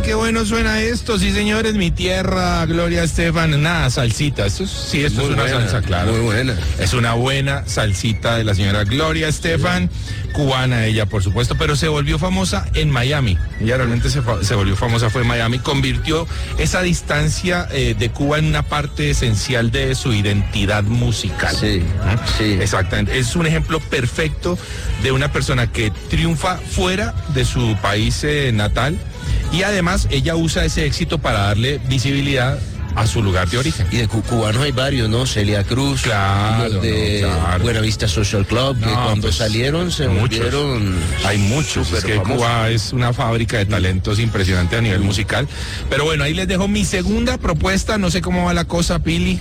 qué bueno suena esto. Sí, señores, mi tierra, Gloria Estefan. Nada, salsita. Esto es una salsa, claro. Muy buena. Es una buena salsita de la señora Gloria Estefan, cubana ella, por supuesto, pero se volvió famosa en Miami. Ella realmente se volvió famosa, fue en Miami. Convirtió esa distancia de Cuba en una parte esencial de su identidad musical. Sí, sí. Exactamente. Es un ejemplo perfecto de una persona que triunfa fuera de su país natal, y además ella usa ese éxito para darle visibilidad a su lugar de origen. Y de cubanos hay varios, ¿no? Celia Cruz, claro, los de Buenavista Social Club, que cuando salieron se volvieron... Hay muchos, es que Cuba es una fábrica de talentos impresionante a nivel musical. Pero bueno, ahí les dejo mi segunda propuesta, no sé cómo va la cosa, Pili.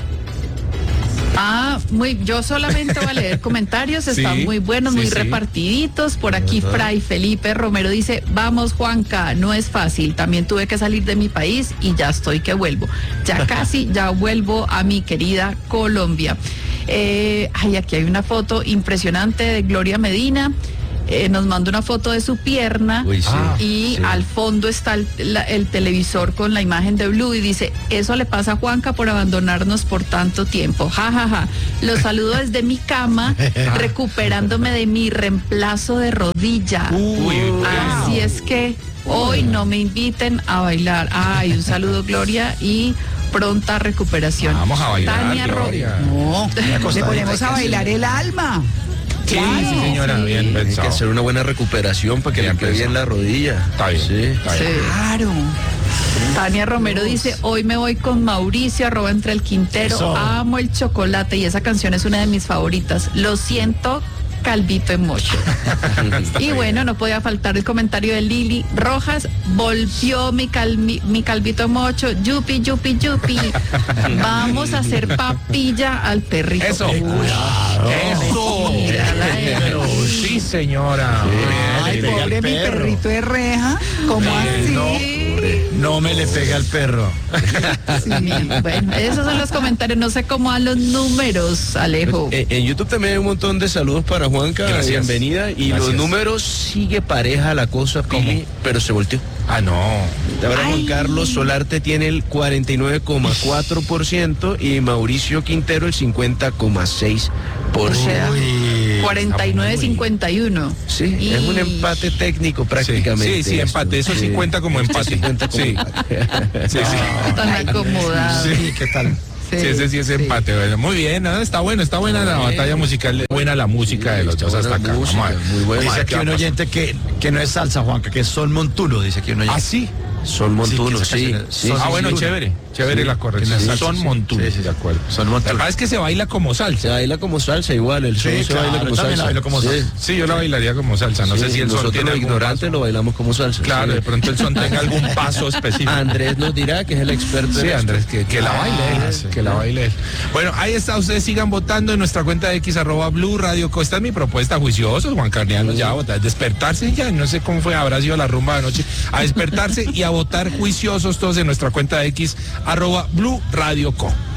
Yo solamente voy a leer comentarios, están muy buenos, muy repartiditos. Por aquí Fray Felipe Romero dice: vamos, Juanca, no es fácil, también tuve que salir de mi país y ya estoy que vuelvo. Ya casi, ya vuelvo a mi querida Colombia. Aquí hay una foto impresionante de Gloria Medina. Nos manda una foto de su pierna. Uy, sí, al fondo está el televisor con la imagen de Blue y dice: eso le pasa a Juanca por abandonarnos por tanto tiempo. Ja, ja, ja. Los saludo desde mi cama, recuperándome de mi reemplazo de rodilla. Así es que hoy no me inviten a bailar. Un saludo, Gloria, y pronta recuperación. Vamos a bailar, Tania Gloria. No, le ponemos a bailar el alma. Sí, señora, bien pensado. Hay que hacer una buena recuperación para que le quede bien la rodilla. Está bien. Sí, está bien. Claro. Tania Romero dice: hoy me voy con Mauricio, @entre el Quintero. Eso. Amo el chocolate y esa canción es una de mis favoritas. Lo siento, Calvito en Mocho. Y bueno, no podía faltar el comentario de Lili Rojas: volvió mi Calvito en Mocho, yupi, yupi, yupi. Vamos a hacer papilla al perrito. Eso. Eso. Sí, señora. Ay, pobre mi perrito de reja. ¿Cómo así? No me le pegue al perro. Sí, bueno, esos son los comentarios. No sé cómo a los números, Alejo. En YouTube también hay un montón de saludos para Juanca. Gracias. Bienvenida. Y Gracias. los números sigue pareja la cosa, Pili, pero se volteó. No. Ahora Juan Carlos Solarte tiene el 49,4% y Mauricio Quintero el 50,6%. O sea, 49-51. Sí, es un empate técnico prácticamente. Sí, empate. Eso sí cuenta como empate. Sí. Tan acomodados. Sí, ¿qué tal? Sí, ese sí es empate. Bueno, muy bien, está buena la batalla musical, buena la música de los dos hasta acá. Muy buena. Dice aquí un oyente que no es salsa, Juanca, que es Sol Montuno, dice aquí un oyente. ¿Ah, sí? Son Montuno, sí. Bueno, chévere la corrección. Son Montuno, de acuerdo. Son Montuno. La verdad es que se baila como salsa. Se baila como salsa igual, el son se baila como salsa. Bailo como salsa. Sí, yo la bailaría como salsa. No sé si el son tiene los ignorantes lo bailamos como salsa. Claro, de pronto el son tenga algún paso específico. Andrés nos dirá que es el experto. Sí, Andrés, que la baile él. Bueno, ahí está, ustedes sigan votando en nuestra cuenta de X @Blue Radio Co. Esta es mi propuesta, juiciosos, Juan Carniano, ya a votar, despertarse ya, no sé cómo habrá sido la rumba de anoche, a despertarse y a votar juiciosos todos en nuestra cuenta de X @Blue Radio Co.